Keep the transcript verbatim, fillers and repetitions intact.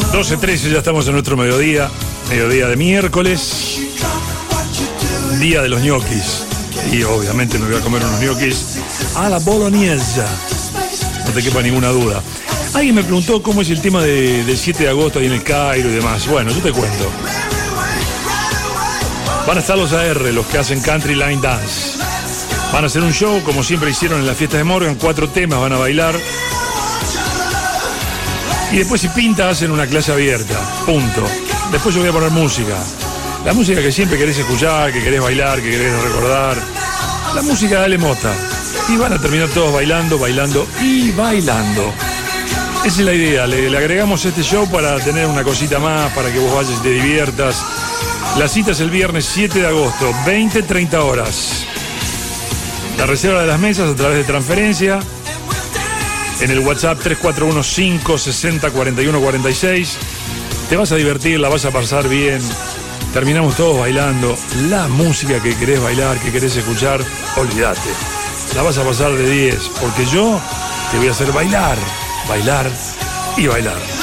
doce trece, ya estamos en nuestro mediodía, mediodía de miércoles, día de los ñoquis. Y obviamente me voy a comer unos ñoquis a la boloñesa, no te quepa ninguna duda. Alguien me preguntó cómo es el tema de, del siete de agosto ahí en el Cairo y demás. Bueno, yo te cuento. Van a estar los A R, los que hacen Country Line Dance. Van a hacer un show, como siempre hicieron en las fiestas de Morgan, cuatro temas, van a bailar. Y después, si pinta, hacen una clase abierta. Punto. Después yo voy a poner música. La música que siempre querés escuchar, que querés bailar, que querés recordar. La música de Ale Mota. Y van a terminar todos bailando, bailando y bailando. Esa es la idea. Le, le agregamos este show para tener una cosita más, para que vos vayas y te diviertas. La cita es el viernes siete de agosto, veinte, treinta horas. La reserva de las mesas a través de transferencia. En el WhatsApp tres cuatro uno cinco sesenta cuarenta y uno cuarenta y seis. Te vas a divertir, la vas a pasar bien. Terminamos todos bailando. La música que querés bailar, que querés escuchar, olvídate. La vas a pasar de diez, porque yo te voy a hacer bailar, bailar y bailar.